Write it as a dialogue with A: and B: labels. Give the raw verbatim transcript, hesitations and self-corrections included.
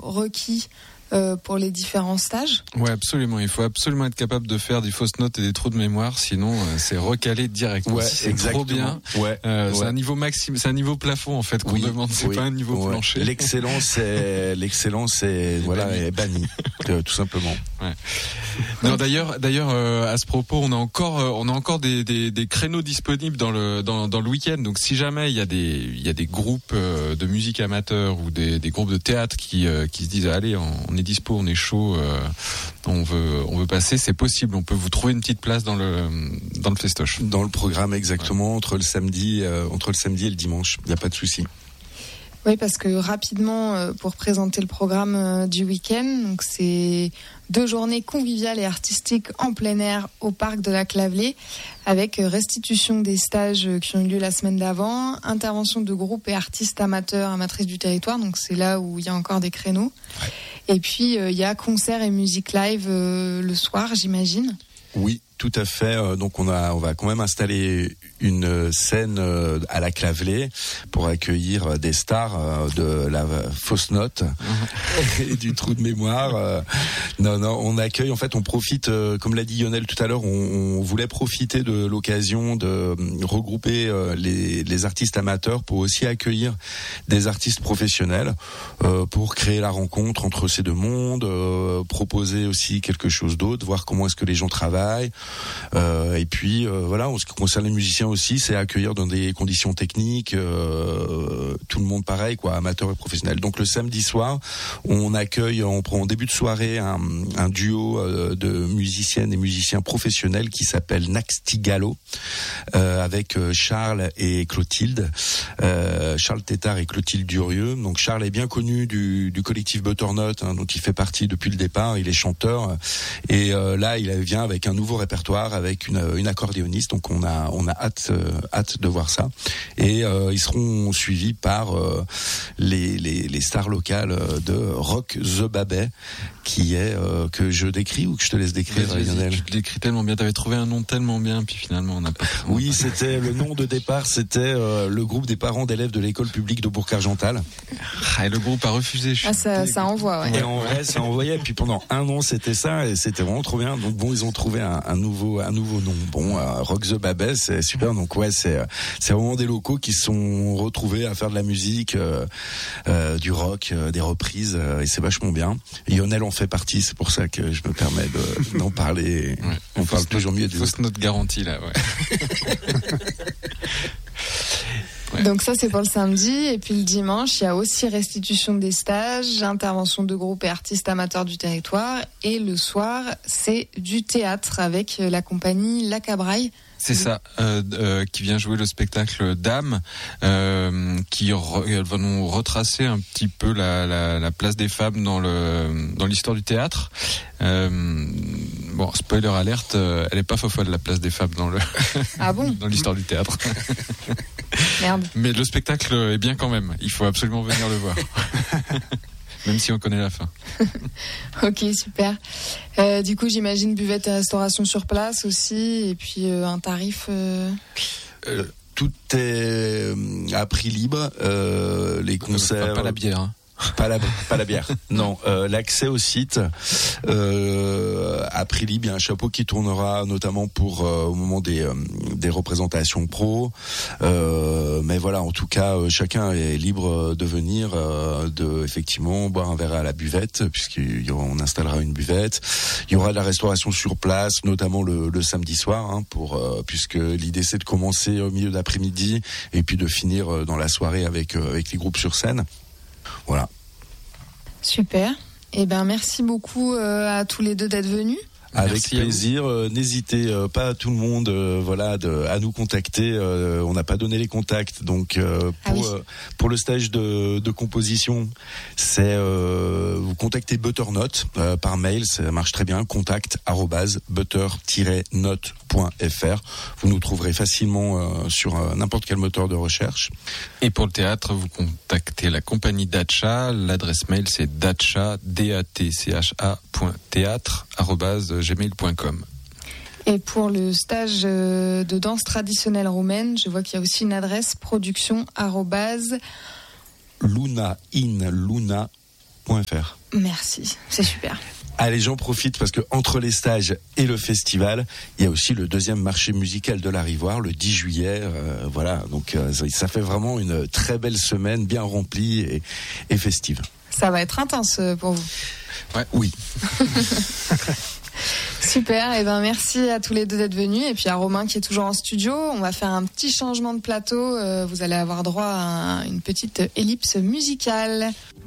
A: requis euh, pour les différents stages ?
B: Ouais, absolument. Il faut absolument être capable de faire des fausses notes et des trous de mémoire, sinon euh, c'est recalé direct.
C: Ouais,
B: c'est
C: exactement.
B: trop bien.
C: Ouais,
B: euh,
C: ouais.
B: C'est un niveau maximum, c'est un niveau plafond en fait qu'on
C: oui,
B: demande. C'est
C: oui,
B: pas un niveau
C: ouais.
B: plancher.
C: L'excellence, est, l'excellence est voilà est bannie, euh, tout simplement.
B: Ouais. Non, d'ailleurs, d'ailleurs, euh, à ce propos, on a encore, euh, on a encore des, des, des créneaux disponibles dans le dans, dans le week-end. Donc, si jamais il y a des il y a des groupes euh, de musique amateur ou des, des groupes de théâtre qui euh, qui se disent allez, on, on est dispo, on est chaud, euh, on veut on veut passer, c'est possible. On peut vous trouver une petite place dans le dans le festoche.
C: Dans le programme exactement, ouais. entre le samedi euh, entre le samedi et le dimanche, il y a pas de souci.
A: Oui, parce que rapidement, euh, pour présenter le programme euh, du week-end, donc c'est deux journées conviviales et artistiques en plein air au parc de la Clavelée, avec restitution des stages qui ont eu lieu la semaine d'avant, intervention de groupes et artistes amateurs, amatrices du territoire, donc c'est là où il y a encore des créneaux. Ouais. Et puis euh, il y a concert et musique live euh, le soir, j'imagine.
C: Oui, tout à fait. Donc on a, on va quand même installer une scène à la Clavelée pour accueillir des stars de la fausse note et du trou de mémoire. Non, non, on accueille. En fait, on profite, comme l'a dit Lionel tout à l'heure, on, on voulait profiter de l'occasion de regrouper les, les artistes amateurs pour aussi accueillir des artistes professionnels pour créer la rencontre entre ces deux mondes, proposer aussi quelque chose d'autre, voir comment est-ce que les gens travaillent. Euh, et puis euh, voilà, en ce qui concerne les musiciens aussi, c'est accueillir dans des conditions techniques, euh, tout le monde pareil, quoi, amateurs et professionnels. Donc le samedi soir, on accueille, on prend en début de soirée un, un duo euh, de musiciennes et musiciens professionnels qui s'appelle Naxtigalo, euh, avec Charles et Clotilde, euh, Charles Tétard et Clotilde Durieux. Donc Charles est bien connu du, du collectif Butternut, hein, dont il fait partie depuis le départ. Il est chanteur et euh, là, il vient avec un nouveau répertoire avec une, une accordéoniste, donc on a on a hâte euh, hâte de voir ça. Et euh, ils seront suivis par euh, les, les les stars locales de Rock The Babet, qui est euh, que je décris ou que je te laisse décrire, Lionel.
B: Tu te décris tellement bien, t'avais trouvé un nom tellement bien, puis finalement on n'a pas.
C: Oui, c'était le nom de départ, c'était euh, le groupe des parents d'élèves de l'école publique de Bourg-Argental.
B: Ah, et le groupe a refusé. Je
A: ah, ça, ça envoie, ouais.
C: Et en vrai, ça envoyait. Puis pendant un an, c'était ça, et c'était vraiment trop bien. Donc bon, ils ont trouvé un, un nouveau, un nouveau nom. Bon, euh, Rock The Babet, c'est super. Donc ouais, c'est, c'est vraiment des locaux qui se sont retrouvés à faire de la musique, euh, euh, du rock, euh, des reprises, euh, et c'est vachement bien. Et Lionel en fait partie, c'est pour ça que je me permets de, d'en parler.
B: Ouais,
C: on parle note, toujours mieux des
B: fausse note garantie là, ouais.
A: Ouais. Donc ça c'est pour le samedi, et puis le dimanche il y a aussi restitution des stages, intervention de groupes et artistes amateurs du territoire, et le soir c'est du théâtre avec la compagnie La Cabraille.
B: C'est ça, euh, euh, qui vient jouer le spectacle Dame, euh, qui re, va nous retracer un petit peu la, la, la place des femmes dans le dans l'histoire du théâtre. Euh, bon, spoiler alerte, euh, elle est pas fofolle la place des femmes dans le
A: ah bon
B: dans l'histoire du théâtre.
A: Merde.
B: Mais le spectacle est bien quand même. Il faut absolument venir le voir. Même si on connaît la fin.
A: Ok, super. Euh, du coup, j'imagine buvette et restauration sur place aussi, et puis euh, un tarif... Euh...
C: Euh, tout est à prix libre. Euh, les concerts...
B: Enfin, pas la bière, hein.
C: Pas la, pas la bière. Non, euh, l'accès au site euh, à prix libre. Il y a un chapeau qui tournera notamment pour euh, au moment des euh, des représentations pro. Euh, mais voilà, en tout cas, euh, chacun est libre de venir, euh, de effectivement boire un verre à la buvette, puisqu'on installera une buvette. Il y aura de la restauration sur place, notamment le, le samedi soir, hein, pour euh, puisque l'idée c'est de commencer au milieu d'après-midi et puis de finir dans la soirée avec euh, avec les groupes sur scène. Voilà.
A: Super. Eh ben, merci beaucoup euh, à tous les deux d'être venus.
C: Avec
B: Merci
C: plaisir. Euh, n'hésitez euh, pas, tout le monde, euh, voilà, de, à nous contacter. Euh, on n'a pas donné les contacts, donc euh, pour ah oui. euh, pour le stage de, de composition, c'est euh, vous contactez Butternut euh, par mail, ça marche très bien. Contact arobase butter tiret note point f r. Vous nous trouverez facilement euh, sur euh, n'importe quel moteur de recherche.
B: Et pour le théâtre, vous contactez la compagnie Dacha. L'adresse mail c'est dacha d a t c h a point théâtre arobase gmail point com.
A: Et pour le stage de danse traditionnelle roumaine, je vois qu'il y a aussi une adresse production arobase
C: luna in luna point f r.
A: Merci, c'est super.
C: Allez, j'en profite parce que entre les stages et le festival, il y a aussi le deuxième marché musical de la Rivoire le dix juillet. Euh, voilà, donc euh, ça fait vraiment une très belle semaine, bien remplie et, et festive.
A: Ça va être intense pour vous.
C: Ouais, oui.
A: Super, et ben merci à tous les deux d'être venus et puis à Romain qui est toujours en studio. On va faire un petit changement de plateau. Euh, vous allez avoir droit à une petite ellipse musicale.